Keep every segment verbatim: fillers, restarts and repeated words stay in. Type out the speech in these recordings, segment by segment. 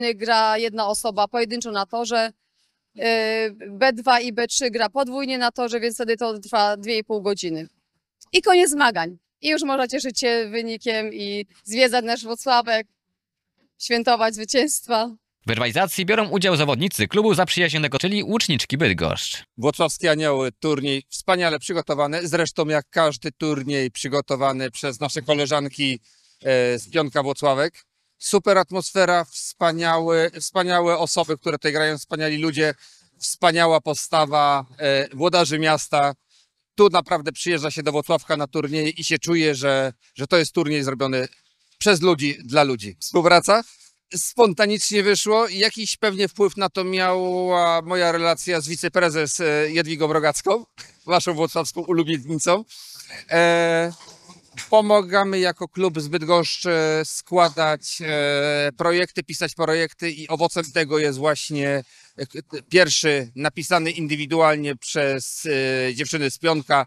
gra jedna osoba pojedynczo na torze, B dwa i B trzy gra podwójnie na torze, więc wtedy to trwa dwie i pół godziny. I koniec zmagań. I już można cieszyć się wynikiem i zwiedzać nasz Włocławek, świętować zwycięstwa. W rywalizacji biorą udział zawodnicy klubu zaprzyjaźnionego, czyli Łuczniczki Bydgoszcz. Włocławskie Anioły, turniej wspaniale przygotowany, zresztą jak każdy turniej przygotowany przez nasze koleżanki z Pionka Włocławek. Super atmosfera, wspaniałe, wspaniałe osoby, które tutaj grają, wspaniali ludzie, wspaniała postawa włodarzy miasta. Tu naprawdę przyjeżdża się do Włocławka na turnieje i się czuje, że, że to jest turniej zrobiony przez ludzi, dla ludzi. Współpraca spontanicznie wyszło i jakiś pewnie wpływ na to miała moja relacja z wiceprezes Jadwigą Rogacką, waszą włocławską ulubienicą. E, pomagamy jako klub z Bydgoszczy składać e, projekty, pisać projekty i owocem tego jest właśnie pierwszy napisany indywidualnie przez e, dziewczyny z Pionka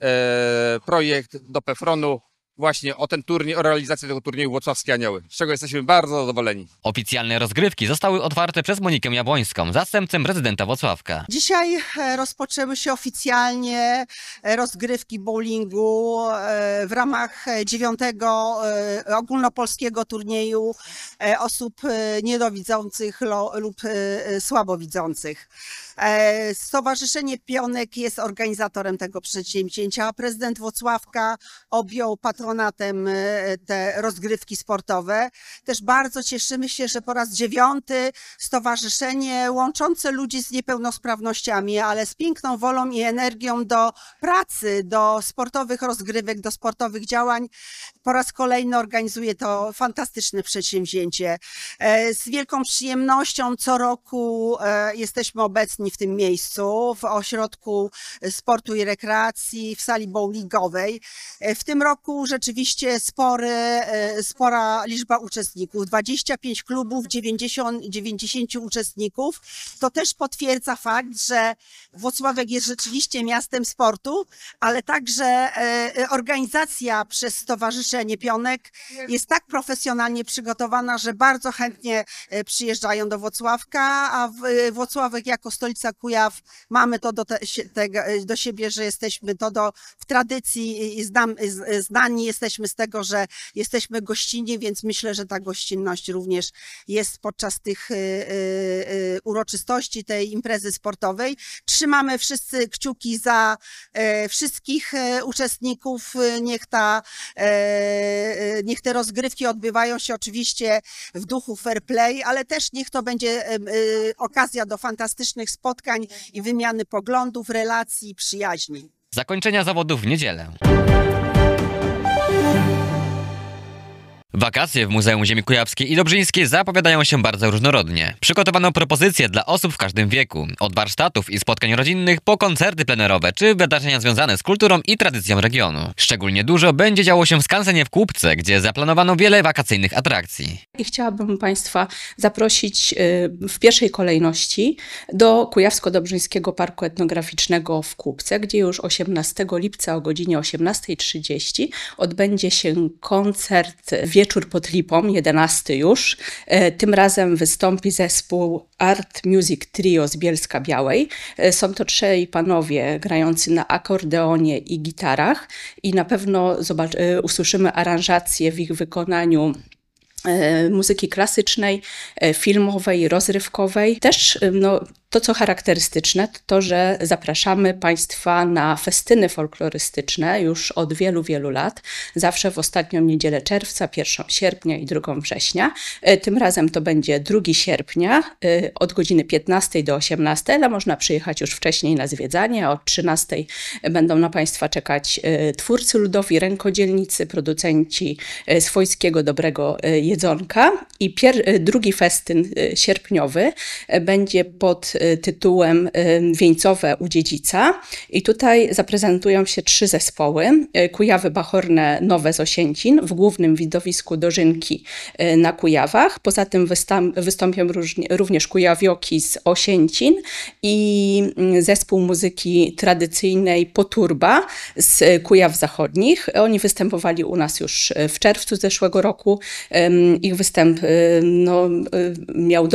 e, projekt do Pefronu. Właśnie o ten turniej, o realizację tego turnieju Włocławskie Anioły, z czego jesteśmy bardzo zadowoleni. Oficjalne rozgrywki zostały otwarte przez Monikę Jabłońską, zastępcę prezydenta Włocławka. Dzisiaj rozpoczęły się oficjalnie rozgrywki bowlingu w ramach dziewiątego ogólnopolskiego turnieju osób niedowidzących lub słabowidzących. Stowarzyszenie Pionek jest organizatorem tego przedsięwzięcia. Prezydent Włocławka objął patronatem te rozgrywki sportowe. Też bardzo cieszymy się, że po raz dziewiąty stowarzyszenie łączące ludzi z niepełnosprawnościami, ale z piękną wolą i energią do pracy, do sportowych rozgrywek, do sportowych działań, po raz kolejny organizuje to fantastyczne przedsięwzięcie. Z wielką przyjemnością co roku jesteśmy obecni w tym miejscu, w Ośrodku Sportu i Rekreacji, w sali bowlingowej. W tym roku rzeczywiście spory, spora liczba uczestników, dwadzieścia pięć klubów, dziewięćdziesiąt, dziewięćdziesięciu uczestników. To też potwierdza fakt, że Włocławek jest rzeczywiście miastem sportu, ale także organizacja przez Stowarzyszenie Pionek jest tak profesjonalnie przygotowana, że bardzo chętnie przyjeżdżają do Włocławka, a Włocławek jako stolica Kujaw mamy to do, te, te, do siebie, że jesteśmy to do, w tradycji i znam, znani jesteśmy z tego, że jesteśmy gościnni, więc myślę, że ta gościnność również jest podczas tych y, y, uroczystości, tej imprezy sportowej. Trzymamy wszyscy kciuki za y, wszystkich y, uczestników. Niech, ta, y, niech te rozgrywki odbywają się oczywiście w duchu fair play, ale też niech to będzie y, y, okazja do fantastycznych spotkań i wymiany poglądów, relacji, przyjaźni. Zakończenia zawodów w niedzielę. Wakacje w Muzeum Ziemi Kujawskiej i Dobrzyńskiej zapowiadają się bardzo różnorodnie. Przygotowano propozycje dla osób w każdym wieku. Od warsztatów i spotkań rodzinnych po koncerty plenerowe czy wydarzenia związane z kulturą i tradycją regionu. Szczególnie dużo będzie działo się w skansenie w Kłubce, gdzie zaplanowano wiele wakacyjnych atrakcji. I chciałabym Państwa zaprosić w pierwszej kolejności do Kujawsko-Dobrzyńskiego Parku Etnograficznego w Kłubce, gdzie już osiemnastego lipca o godzinie osiemnastej trzydzieści odbędzie się koncert Wieczór pod Lipą, jedenasty już. Tym razem wystąpi zespół Art Music Trio z Bielska Białej. Są to trzej panowie grający na akordeonie i gitarach i na pewno zobacz, usłyszymy aranżacje w ich wykonaniu muzyki klasycznej, filmowej, rozrywkowej. Też no, to, co charakterystyczne, to to, że zapraszamy Państwa na festyny folklorystyczne już od wielu, wielu lat. Zawsze w ostatnią niedzielę czerwca, pierwszego sierpnia i drugą września. Tym razem to będzie drugiego sierpnia od godziny piętnastej do osiemnastej, ale można przyjechać już wcześniej na zwiedzanie. Od trzynastej będą na Państwa czekać twórcy ludowi, rękodzielnicy, producenci swojskiego dobrego jedzonka. I pier- drugi festyn sierpniowy będzie pod y, tytułem y, Wieńcowe u Dziedzica. I tutaj zaprezentują się trzy zespoły. Y, Kujawy Bachorne Nowe z Osięcin w głównym widowisku Dożynki y, na Kujawach. Poza tym wystąp, wystąpią różnie, również Kujawioki z Osięcin i y, zespół muzyki tradycyjnej Poturba z Kujaw Zachodnich. Oni występowali u nas już w czerwcu zeszłego roku. Ich występ no, miał